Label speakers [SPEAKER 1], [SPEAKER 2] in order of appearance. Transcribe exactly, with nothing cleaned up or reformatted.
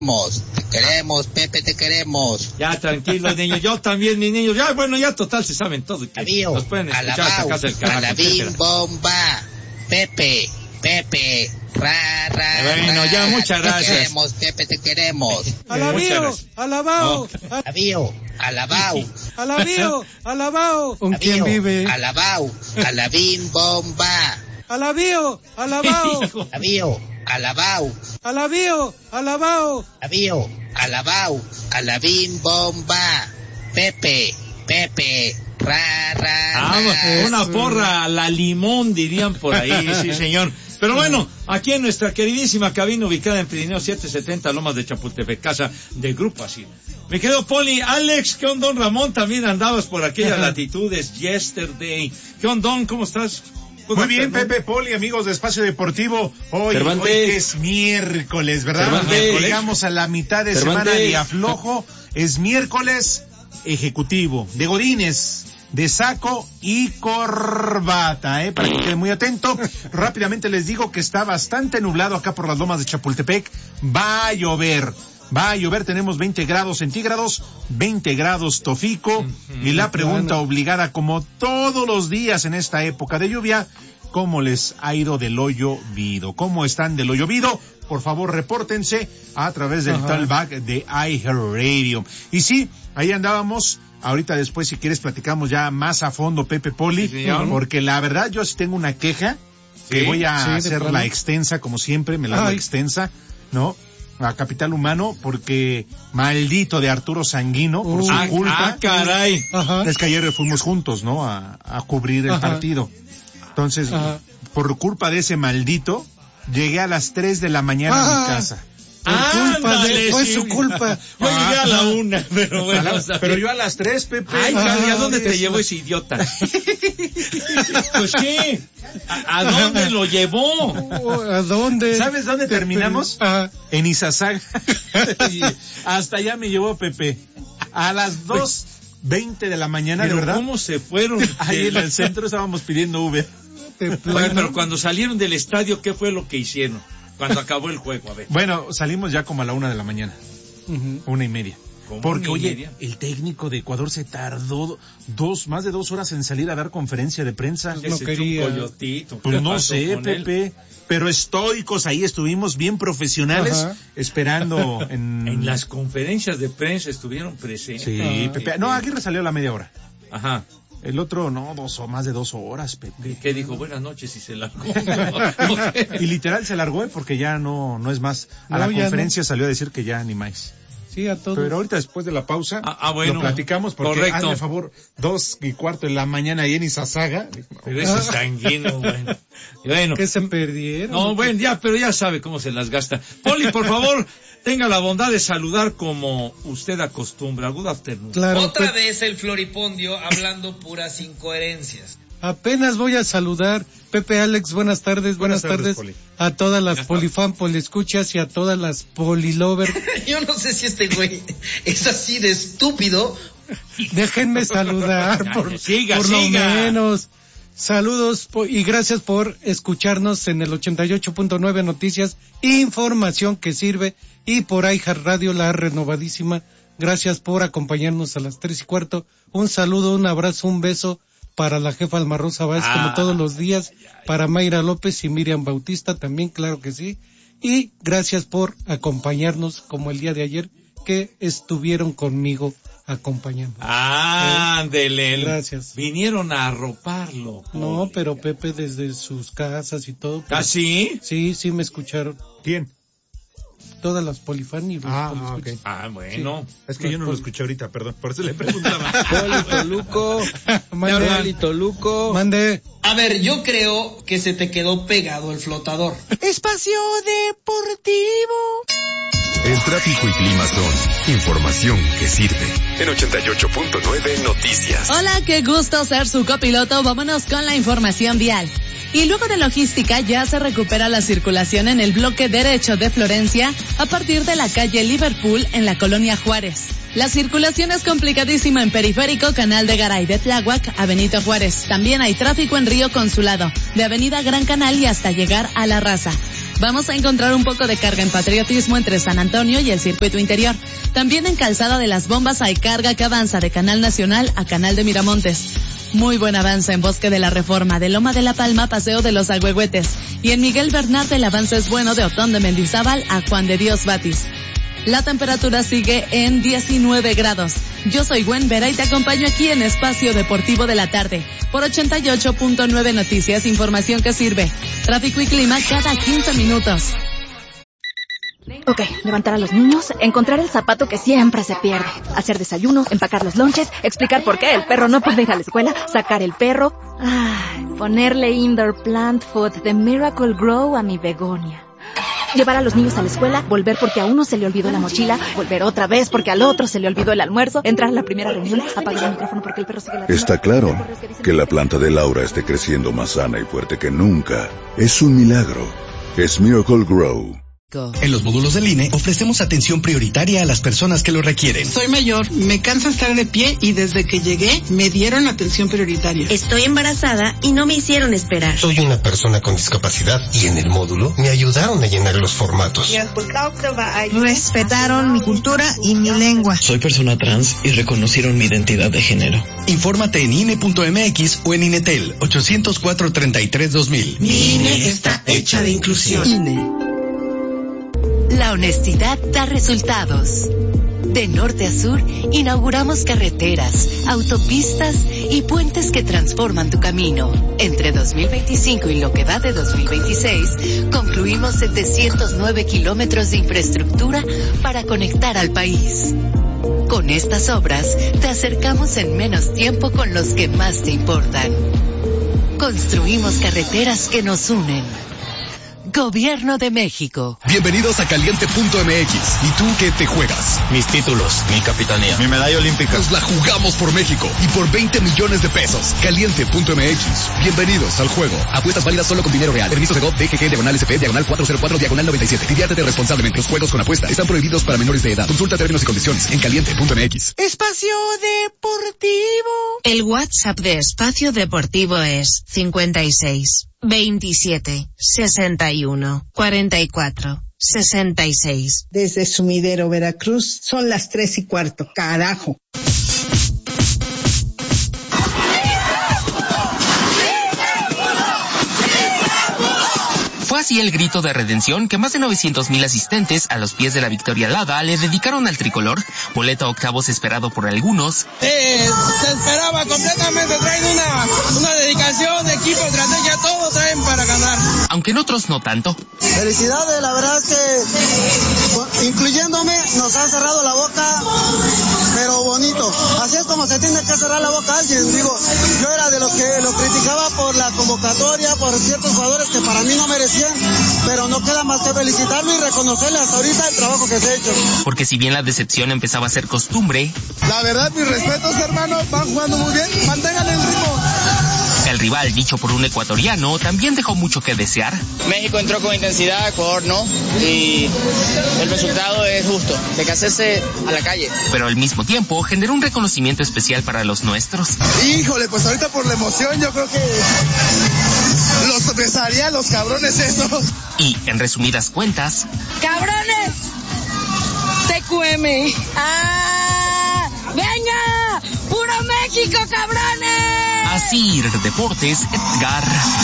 [SPEAKER 1] Te queremos, Pepe, te queremos.
[SPEAKER 2] Ya, tranquilos, niños. Yo también, mis niños. Ya, bueno, ya total se saben todo.
[SPEAKER 1] Avío,
[SPEAKER 2] nos pueden escuchar hasta casa del carajo.
[SPEAKER 1] Alabín, bomba. Pepe, Pepe, ra, ra,
[SPEAKER 2] Bueno, ya, muchas gracias.
[SPEAKER 1] Te queremos, Pepe, te queremos.
[SPEAKER 3] Alabío, alabao.
[SPEAKER 1] Alabío, alabao.
[SPEAKER 3] Alabío, alabao.
[SPEAKER 1] ¿Con quién vive? Alabao, alabín, bomba.
[SPEAKER 3] Alabío, alabao.
[SPEAKER 1] Alabío, alabao.
[SPEAKER 3] Alabío, alabao.
[SPEAKER 1] Alabío, alabao. Alabín, bomba. Pepe, Pepe, ra, ra,
[SPEAKER 2] Vamos,
[SPEAKER 1] ra.
[SPEAKER 2] una porra a la limón, dirían por ahí, sí, señor. Pero bueno, aquí en nuestra queridísima cabina ubicada en Pirineo setecientos setenta, Lomas de Chapultepec, casa del Grupo Así. Me quedo Poli, Alex, ¿qué onda, don Ramón? También andabas por aquellas latitudes, yesterday. ¿Qué onda, don? ¿Cómo estás?
[SPEAKER 4] Muy bien, Pepe, Poli, amigos de Espacio Deportivo. Hoy, hoy es miércoles, ¿verdad?
[SPEAKER 2] Cervantes.
[SPEAKER 4] Llegamos a la mitad de
[SPEAKER 2] Cervantes.
[SPEAKER 4] semana de aflojo. Es miércoles ejecutivo, de godines, de saco y corbata, ¿eh? Para que queden muy atento. Rápidamente les digo que está bastante nublado acá por las Lomas de Chapultepec. Va a llover. Va a llover, tenemos veinte grados centígrados, veinte grados Tofico, uh-huh. Y la pregunta obligada, como todos los días en esta época de lluvia, ¿cómo les ha ido de lo llovido? ¿Cómo están de lo llovido? Por favor, repórtense a través del talkback de iHeartRadio. Y sí, ahí andábamos. Ahorita después, si quieres, platicamos ya más a fondo, Pepe, Poli, sí, porque la verdad yo sí tengo una queja, ¿sí? Que voy a sí, hacerla extensa, como siempre, me la hago extensa, ¿no? A Capital Humano, porque maldito de Arturo Sanguino, por uh, su culpa.
[SPEAKER 2] Ah, caray.
[SPEAKER 4] Ajá. Es que ayer fuimos juntos, ¿no? A, a cubrir el Ajá. partido. Entonces, Ajá. por culpa de ese maldito, llegué a las tres de la mañana Ajá. a mi casa.
[SPEAKER 3] Por ah, culpa dale, de, fue sí. su culpa.
[SPEAKER 2] Yo ah, llegué a la una, pero bueno.
[SPEAKER 4] La, pero yo a las tres, Pepe.
[SPEAKER 2] Ay, ah, ¿a dónde te llevó ese idiota? Pues qué, ¿A, ¿a dónde lo llevó?
[SPEAKER 3] ¿A dónde?
[SPEAKER 4] ¿Sabes dónde Pepe? terminamos?
[SPEAKER 3] Ah.
[SPEAKER 4] En Izazaga. Hasta allá me llevó Pepe. A las dos veinte de la mañana,
[SPEAKER 2] ¿Pero
[SPEAKER 4] de verdad.
[SPEAKER 2] ¿Cómo se fueron?
[SPEAKER 4] Ahí en el centro estábamos pidiendo Uber.
[SPEAKER 2] Oye, pero cuando salieron del estadio, ¿qué fue lo que hicieron? Cuando acabó el juego, a ver.
[SPEAKER 4] Bueno, salimos ya como a la una de la mañana. Uh-huh. Una y media. Porque, oye, media? el técnico de Ecuador se tardó dos, más de dos horas en salir a dar conferencia de prensa.
[SPEAKER 2] No quería. Un coyotito.
[SPEAKER 4] Pues no sé, Pepe. Él? Pero estoicos, ahí estuvimos bien profesionales, Ajá. esperando en...
[SPEAKER 2] En las conferencias de prensa estuvieron presentes.
[SPEAKER 4] Sí, ah, Pepe. No, Aguirre salió a la media hora.
[SPEAKER 2] Ajá.
[SPEAKER 4] El otro, no, dos o más de dos horas, Pepe.
[SPEAKER 2] ¿Qué dijo? Buenas noches y se largó.
[SPEAKER 4] Y literal se largó, ¿eh? Porque ya no, no es más. A no, la conferencia no. Salió a decir que ya ni más.
[SPEAKER 3] Sí, a todos.
[SPEAKER 4] Pero ahorita después de la pausa,
[SPEAKER 2] ah, ah, bueno,
[SPEAKER 4] lo platicamos porque,
[SPEAKER 2] correcto.
[SPEAKER 4] hazme favor, dos y cuarto de la mañana ahí en Izazaga.
[SPEAKER 2] Pero ese es sanguíneo, bueno. bueno.
[SPEAKER 3] Que se perdieron.
[SPEAKER 2] No, bueno, ya, pero ya sabe cómo se las gasta. Poli, por favor, tenga la bondad de saludar como usted acostumbra. Good afternoon.
[SPEAKER 5] Claro, Otra pe- vez el floripondio hablando puras incoherencias.
[SPEAKER 3] Apenas voy a saludar, Pepe, Alex, buenas tardes, buenas, buenas tardes, tardes a todas las polifan, poliescuchas y a todas las polilovers.
[SPEAKER 5] Yo no sé si este güey es así de estúpido.
[SPEAKER 3] Déjenme saludar, por, siga, por siga. lo menos. Saludos po- y gracias por escucharnos en el ochenta y ocho punto nueve Noticias, información que sirve, y por iHeartRadio, la renovadísima. Gracias por acompañarnos a las tres y cuarto. Un saludo, un abrazo, un beso para la jefa Alma Rosa Báez, ah, como todos los días, para Mayra López y Miriam Bautista también, claro que sí. Y gracias por acompañarnos como el día de ayer, que estuvieron conmigo acompañando.
[SPEAKER 2] Ah, ándele.
[SPEAKER 3] Eh, gracias.
[SPEAKER 2] Vinieron a arroparlo. Joder.
[SPEAKER 3] No, pero Pepe desde sus casas y todo.
[SPEAKER 2] ¿Ah, sí?
[SPEAKER 3] Sí, sí me escucharon.
[SPEAKER 4] ¿Quién?
[SPEAKER 3] Todas las polifan y los
[SPEAKER 4] ah, okay.
[SPEAKER 2] ah, bueno.
[SPEAKER 4] Sí. Es que los yo no pol... lo escuché ahorita, perdón. Por eso le preguntaba.
[SPEAKER 5] Poli Toluco.
[SPEAKER 3] Mande.
[SPEAKER 5] Poli Toluco.
[SPEAKER 3] Mande.
[SPEAKER 5] A ver, yo creo que se te quedó pegado el flotador.
[SPEAKER 3] Espacio Deportivo.
[SPEAKER 6] El tráfico y clima son información que sirve. En ochenta y ocho punto nueve Noticias.
[SPEAKER 7] Hola, qué gusto ser su copiloto. Vámonos con la información vial. Y luego de logística ya se recupera la circulación en el bloque derecho de Florencia a partir de la calle Liverpool en la colonia Juárez. La circulación es complicadísima en Periférico, Canal de Garay de Tláhuac a Benito Juárez. También hay tráfico en Río Consulado, de Avenida Gran Canal y hasta llegar a La Raza. Vamos a encontrar un poco de carga en patriotismo entre San Antonio y el circuito interior. También en Calzada de las Bombas hay carga que avanza de Canal Nacional a Canal de Miramontes. Muy buen avance en Bosque de la Reforma, de Loma de la Palma, Paseo de los Agüehuetes. Y en Miguel Bernard el avance es bueno de Otón de Mendizábal a Juan de Dios Batis. La temperatura sigue en diecinueve grados. Yo soy Gwen Vera y te acompaño aquí en Espacio Deportivo de la Tarde. Por ochenta y ocho punto nueve Noticias, información que sirve. Tráfico y clima cada quince minutos.
[SPEAKER 8] Ok, levantar a los niños, encontrar el zapato que siempre se pierde, hacer desayuno, empacar los lonches, explicar por qué el perro no puede ir a la escuela, sacar el perro, ay, ponerle indoor plant food de Miracle Grow a mi begonia. Llevar a los niños a la escuela, volver porque a uno se le olvidó la mochila, volver otra vez porque al otro se le olvidó el almuerzo, entrar a la primera reunión, apagar el micrófono porque el perro sigue la...
[SPEAKER 9] Está claro que la planta de Laura esté creciendo más sana y fuerte que nunca. Es un milagro. Es Miracle Grow.
[SPEAKER 10] En los módulos del I N E ofrecemos atención prioritaria a las personas que lo requieren.
[SPEAKER 11] Soy mayor, me cansa estar de pie y desde que llegué me dieron atención prioritaria.
[SPEAKER 12] Estoy embarazada y no me hicieron esperar.
[SPEAKER 13] Soy una persona con discapacidad y en el módulo me ayudaron a llenar los formatos.
[SPEAKER 11] Respetaron mi cultura y mi lengua.
[SPEAKER 14] Soy persona trans y reconocieron mi identidad de género.
[SPEAKER 10] Infórmate en I N E punto M X o en INETEL ocho cero cuatro, treinta y tres, dos mil.
[SPEAKER 11] Mi I N E está hecha de inclusión.
[SPEAKER 7] I N E.
[SPEAKER 15] La honestidad da resultados. De norte a sur, inauguramos carreteras, autopistas y puentes que transforman tu camino. Entre dos mil veinticinco y lo que va de dos mil veintiséis, concluimos setecientos nueve kilómetros de infraestructura para conectar al país. Con estas obras, te acercamos en menos tiempo con los que más te importan. Construimos carreteras que nos unen. Gobierno de México.
[SPEAKER 10] Bienvenidos a Caliente punto M X. ¿Y tú qué te juegas?
[SPEAKER 14] Mis títulos, mi capitanía,
[SPEAKER 10] mi medalla olímpica. Nos la jugamos por México y por veinte millones de pesos. Caliente punto M X. Bienvenidos al juego. Apuestas válidas solo con dinero real. Permiso de G O V, D G G, diagonal S P, diagonal cuatro cero cuatro, diagonal noventa y siete. Diviértete responsablemente. Los juegos con apuesta están prohibidos para menores de edad. Consulta términos y condiciones en Caliente punto M X.
[SPEAKER 11] Espacio Deportivo.
[SPEAKER 12] El WhatsApp de Espacio Deportivo es cincuenta y seis, veintisiete, sesenta y uno, cuarenta y cuatro, sesenta y seis.
[SPEAKER 16] Desde Sumidero, Veracruz, son las tres y cuarto. Carajo.
[SPEAKER 17] Fue así el grito de redención que más de novecientos mil asistentes a los pies de la Victoria Alada le dedicaron al tricolor, boleto a octavos esperado por algunos.
[SPEAKER 18] Eh, se esperaba completamente, traen una, una dedicación, equipo, estrategia, todo traen para ganar.
[SPEAKER 17] Aunque en otros no tanto.
[SPEAKER 19] Felicidades, la verdad es que, incluyéndome, nos ha cerrado la boca, pero bonito. Así es como se tiene que cerrar la boca a alguien, digo, yo era de los que lo criticaba por la convocatoria, por ciertos jugadores que para mí no merecían, pero no queda más que felicitarlo y reconocerle hasta ahorita el trabajo que se ha hecho.
[SPEAKER 17] Porque si bien la decepción empezaba a ser costumbre,
[SPEAKER 19] la verdad, mis respetos, hermanos, van jugando muy bien, mantengan el ritmo.
[SPEAKER 17] El rival, dicho por un ecuatoriano, también dejó mucho que desear.
[SPEAKER 20] México entró con intensidad, Ecuador no, y el resultado es justo, de que hacerse a la calle.
[SPEAKER 17] Pero al mismo tiempo generó un reconocimiento especial para los nuestros.
[SPEAKER 19] Híjole, pues ahorita por la emoción yo creo que los besaría a los cabrones esos.
[SPEAKER 17] Y, en resumidas cuentas...
[SPEAKER 21] ¡Cabrones! T Q M. ¡Ah! ¡Venga! ¡Puro México, cabrones!
[SPEAKER 17] Así, Deportes, Edgar